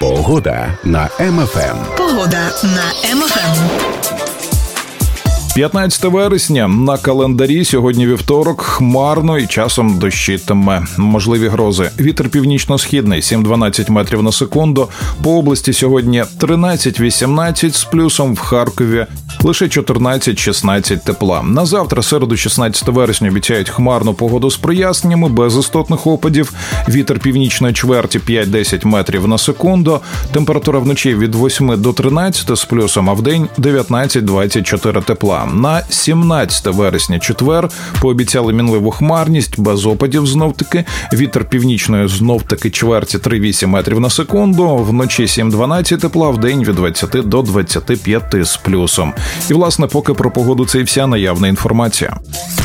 Погода на МФМ. Погода на МФМ. 15 вересня на календарі, сьогодні вівторок, хмарно і часом дощитиме. Можливі грози. Вітер північно-східний 7-12 метрів на секунду. По області сьогодні 13-18 з плюсом, в Харкові лише 14-16 тепла. На завтра, середу, 16 вересня, обіцяють хмарну погоду з проясненнями, без істотних опадів. Вітер північної чверті 5-10 метрів на секунду. Температура вночі від 8 до 13 з плюсом, а вдень 19-24 тепла. На 17 вересня, четвер, пообіцяли мінливу хмарність, без опадів знов-таки. Вітер північної знов-таки чверті 3-8 метрів на секунду. Вночі 7-12 тепла, вдень від 20 до 25 з плюсом. І, власне, поки про погоду це і вся наявна інформація.